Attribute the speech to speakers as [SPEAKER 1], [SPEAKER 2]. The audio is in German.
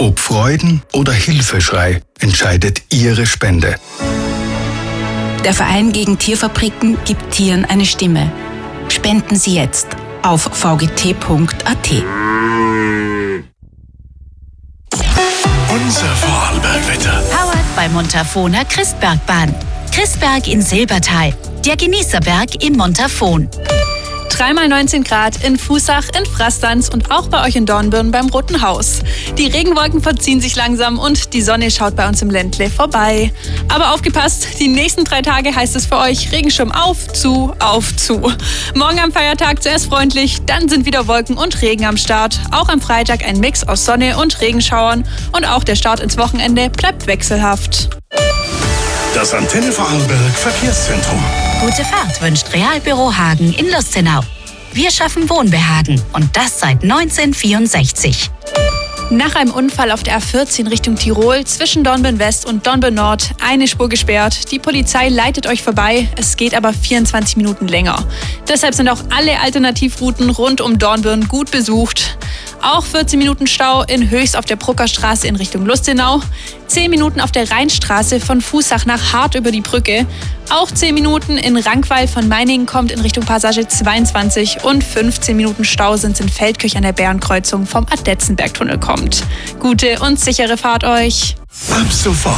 [SPEAKER 1] Ob Freuden oder Hilfeschrei, entscheidet Ihre Spende.
[SPEAKER 2] Der Verein gegen Tierfabriken gibt Tieren eine Stimme. Spenden Sie jetzt auf vgt.at.
[SPEAKER 3] Unser Vorarlbergwetter.
[SPEAKER 4] Powered bei Montafona Christbergbahn. Christberg in Silbertal. Der Genießerberg im Montafon.
[SPEAKER 5] 3x19 Grad in Fußach, in Frastanz und auch bei euch in Dornbirn beim Roten Haus. Die Regenwolken verziehen sich langsam und die Sonne schaut bei uns im Ländle vorbei. Aber aufgepasst, die nächsten 3 Tage heißt es für euch Regenschirm auf, zu, auf, zu. Morgen am Feiertag zuerst freundlich, dann sind wieder Wolken und Regen am Start. Auch am Freitag ein Mix aus Sonne und Regenschauern und auch der Start ins Wochenende bleibt wechselhaft.
[SPEAKER 3] Das Antenne Vorarlberg Verkehrszentrum.
[SPEAKER 4] Gute Fahrt wünscht Realbüro Hagen in Lustenau. Wir schaffen Wohnbehagen und das seit 1964.
[SPEAKER 5] Nach einem Unfall auf der A14 Richtung Tirol zwischen Dornbirn West und Dornbirn Nord eine Spur gesperrt. Die Polizei leitet euch vorbei, es geht aber 24 Minuten länger. Deshalb sind auch alle Alternativrouten rund um Dornbirn gut besucht. Auch 14 Minuten Stau in Höchst auf der Bruckerstraße in Richtung Lustenau, 10 Minuten auf der Rheinstraße von Fußach nach Hart über die Brücke, auch 10 Minuten in Rankweil von Meiningen kommt in Richtung Passage 22 und 15 Minuten Stau sind es in Feldkirch an der Bärenkreuzung vom Adetzenbergtunnel kommt. Gute und sichere Fahrt euch!
[SPEAKER 3] Ab sofort